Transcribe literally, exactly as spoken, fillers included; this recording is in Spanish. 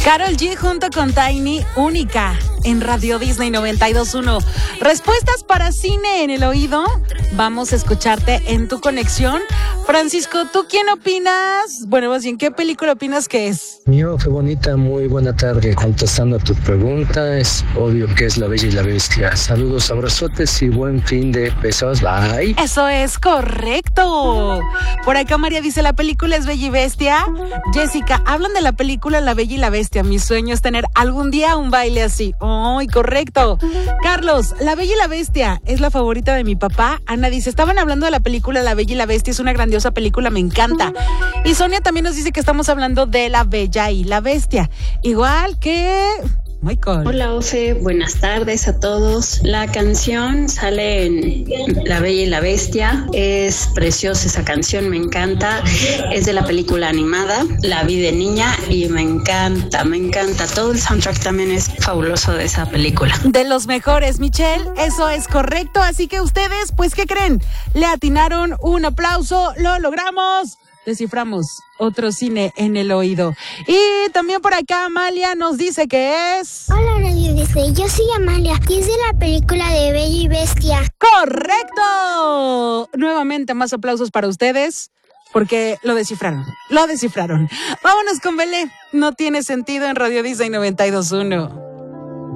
Karol G junto con Tiny, Única, en Radio Disney noventa y dos punto uno. Respuestas para cine en el oído. Vamos a escucharte en tu conexión. Francisco, ¿tú quién opinas? Bueno, más bien, ¿qué película opinas que es? Mío, qué bonita, muy buena tarde. Contestando a tu pregunta, es obvio que es La Bella y la Bestia. Saludos, abrazotes y buen fin de besos. Bye. Eso es correcto. Por acá María dice, la película es Bella y Bestia. Jessica, hablan de la película La Bella y la Bestia. Mi sueño es tener algún día un baile así. ¡Ay, oh, correcto! Carlos, La Bella y la Bestia es la favorita de mi papá. Ana dice, estaban hablando de la película La Bella y la Bestia. Es una grandiosa película, me encanta. Y Sonia también nos dice que estamos hablando de La Bella y la Bestia. Igual que... Michael. Hola, Ofe, buenas tardes a todos. La canción sale en La Bella y la Bestia. Es preciosa esa canción, me encanta. Es de la película animada, la vi de niña y me encanta, me encanta. Todo el soundtrack también es fabuloso de esa película. De los mejores, Michelle, eso es correcto. Así que ustedes, pues, ¿qué creen? Le atinaron, un aplauso, lo logramos. Desciframos otro cine en el oído. Y también por acá Amalia nos dice que es... Hola, Radio Disney, yo soy Amalia y es de la película de Bella y Bestia. ¡Correcto! Nuevamente más aplausos para ustedes porque lo descifraron, lo descifraron. Vámonos con Belé, no tiene sentido en Radio Disney noventa y dos punto uno.